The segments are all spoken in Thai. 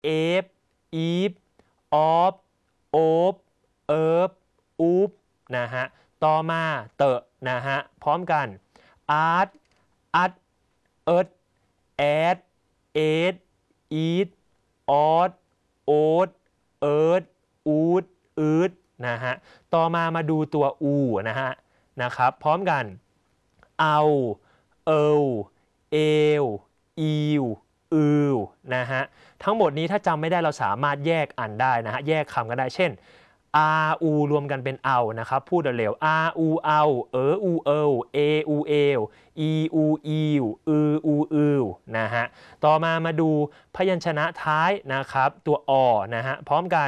เอฟอีฟออฟโอบเอิบอูบนะฮะต่อมาเตอะนะฮะพร้อมกันอาร์ตอัดเอิร์ดแอดเอดอีดออดโอ๊ตเอิร์ดอูดอืดนะฮะต่อมาดูตัวอูนะครับพร้อมกันเอาเอลเอลอีวอือนะฮะทั้งหมดนี้ถ้าจำไม่ได้เราสามารถแยกอ่านได้นะฮะแยกคำกันได้เช่น r u รวมกันเป็นเอานะครับพูดเร็ว r u เอาอูเอลเออูเอลอีอูอีวอือูอือนะฮะต่อมาดูพยัญชนะท้ายนะครับตัวอนะฮะพร้อมกัน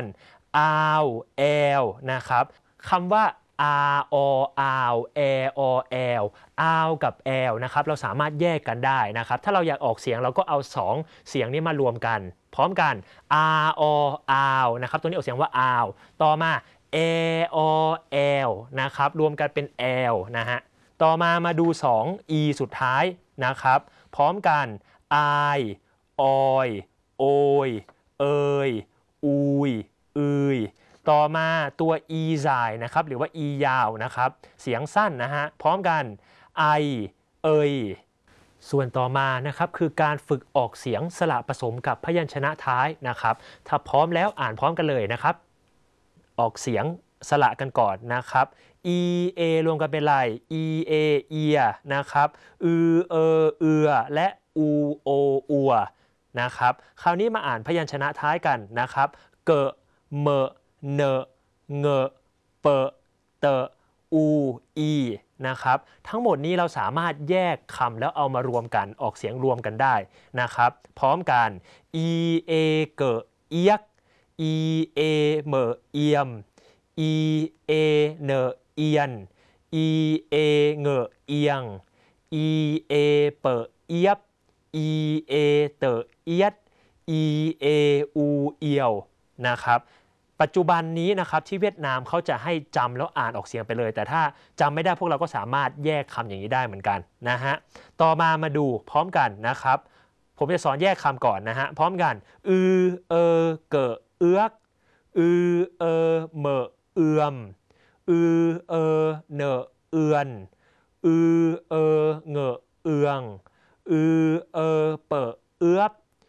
r l นะครับคำว่า r o r l o l r กับ l นะครับเราสามารถแยกกันได้นะครับถ้าเราอยากออกเสียงเราก็เอา2เสียงนี้มารวมกันพร้อมกัน r o r นะครับตัวนี้ออกเสียงว่า r ต่อมา a o l นะครับรวมกันเป็น l นะฮะต่อมาดู2 e สุดท้ายนะครับพร้อมกัน i ออยโอยเอยอุยอืยต่อมาตัว e สายนะครับหรือว่า e ยาวนะครับเสียงสั้นนะฮะพร้อมกัน i เอยส่วนต่อมานะครับคือการฝึกออกเสียงสระผสมกับพยัญชนะท้ายนะครับถ้าพร้อมแล้วอ่านพร้อมกันเลยนะครับออกเสียงสระกันก่อนนะครับ e a รวมกันเป็นไร e a เอียนะครับเอือและ u o อัวนะครับคราวนี้มาอ่านพยัญชนะท้ายกันนะครับเกะเมะเนเงะเปะเตะอูอีนะครับทั้งหมดนี้เราสามารถแยกคำแล้วเอามารวมกันออกเสียงรวมกันได้นะครับพร้อมกัน e a เกะเอียก e a เมะเอียม e a เนเอียน e a เงะเอียง e a เปะเอียบ e a เตะเอียด e a อูเอียวนะครับปัจจุบันนี้นะครับที่เวียดนามเขาจะให้จำแล้วอ่านออกเสียงไปเลยแต่ถ้าจำไม่ได้พวกเราก็สามารถแยกคำอย่างนี้ได้เหมือนกันนะฮะต่อมาดูพร้อมกันนะครับผมจะสอนแยกคำก่อนนะฮะพร้อมกันเกะเอื้อกเหมะเอือมเนเอือนเงะเอืองเปะเอื้อบ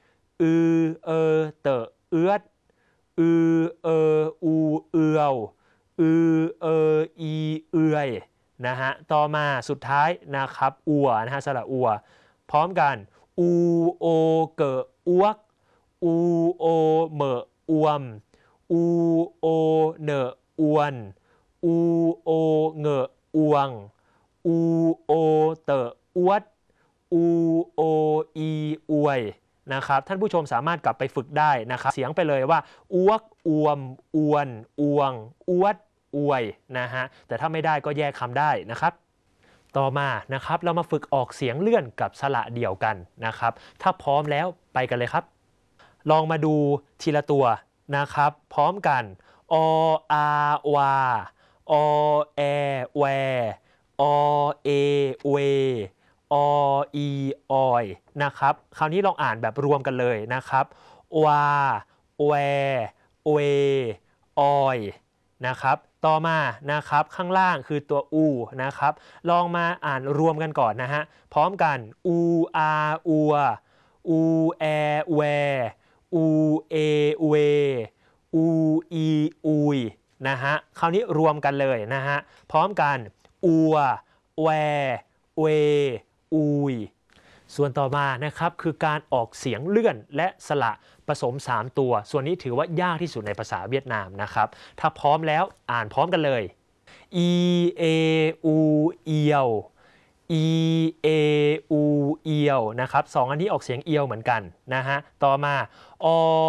เตะเอื้อดอูเอืยวอีเอือยนะฮะต่อมาสุดท้ายนะครับอัวนะฮะสระอัวพร้อมกันอูโอเกะอ้วกอูโอเหมะอวมอูโอเนออวนอูโอเงะอวงอูโอเตะอวดอูโออีอวยนะครับท่านผู้ชมสามารถกลับไปฝึกได้นะครับเสียงไปเลยว่าอ้วกอวมอวนอวงอวดอวยนะฮะแต่ถ้าไม่ได้ก็แยกคำได้นะครับต่อมานะครับเรามาฝึกออกเสียงเลื่อนกับสระเดี่ยวกันนะครับถ้าพร้อมแล้วไปกันเลยครับลองมาดูทีละตัวนะครับพร้อมกันออาวาอแอแวอเอเวออีออยนะครับคราวนี้ลองอ่านแบบรวมกันเลยนะครับวาแวเวออยนะครับต่อมานะครับข้างล่างคือตัวอูนะครับลองมาอ่านรวมกันก่อนนะฮะพร้อมกันอูอาอัวอูแอแวอูเอเวอูอีอุยนะฮะคราวนี้รวมกันเลยนะฮะพร้อมกันอัวแวเวอุยส่วนต่อมานะครับคือการออกเสียงเลื่อนและสระผสม3ตัวส่วนนี้ถือว่ายากที่สุดในภาษาเวียดนามนะครับถ้าพร้อมแล้วอ่านพร้อมกันเลย e a u เอียว e a u เอียวนะครับ2อันนี้ออกเสียงเอียวเหมือนกันนะฮะต่อมา o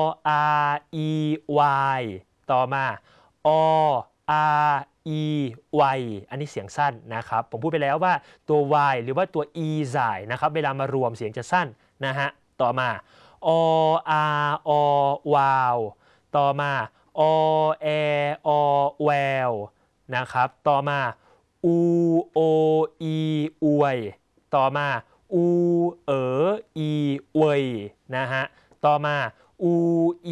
r e y ต่อมา o r e y อันนี้เสียงสั้นนะครับผมพูดไปแล้วว่าตัว y หรือว่าตัว e สายนะครับเวลามารวมเสียงจะสั้นนะฮะต่อมา o r o วาวต่อมา o e o แววนะครับต่อมา u o e อวยต่อมา u อีเวยนะฮะต่อมา u